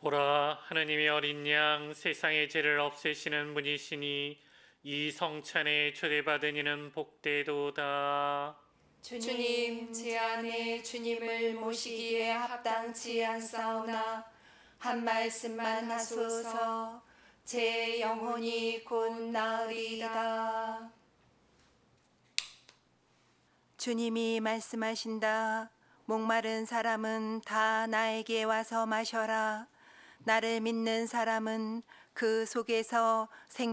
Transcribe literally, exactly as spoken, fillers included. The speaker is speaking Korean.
보라, 하느님의 어린 양, 세상의 죄를 없애시는 분이시니 이 성찬에 초대받은 이는 복되도다. 주님, 제 안에 주님을 모시기에 합당치 않사오나 한 말씀만 하소서. 제 영혼이 곧 나으리이다. 주님이 말씀하신다. 목마른 사람은 다 나에게 와서 마셔라. 나를 믿는 사람은 그 속에서 생